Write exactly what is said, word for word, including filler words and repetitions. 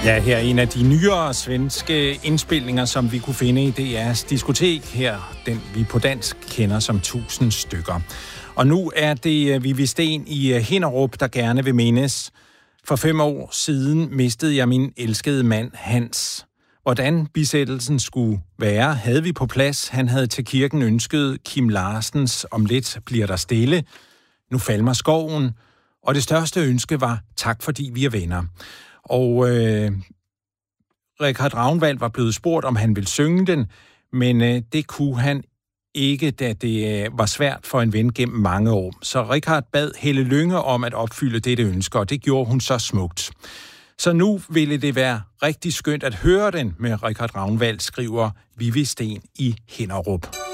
Ja, her er en af de nyere svenske indspilninger, som vi kunne finde i D R's diskotek her, den vi på dansk kender som tusind stykker. Og nu er det Vivi Sten i Hinnerup, der gerne vil mindes. For fem år siden mistede jeg min elskede mand, Hans. Hvordan bisættelsen skulle være, havde vi på plads. Han havde til kirken ønsket Kim Larsens Om lidt bliver der stille. Nu falmer skoven. Og det største ønske var, tak fordi vi er venner. Og øh, Richard Ragnvald var blevet spurgt, om han ville synge den, men øh, det kunne han ikke, da det øh, var svært for en ven gennem mange år. Så Richard bad Helle Lynge om at opfylde dette ønske, og det gjorde hun så smukt. Så nu ville det være rigtig skønt at høre den med Richard Ragnvald, skriver Vivi Sten i Hinnerup.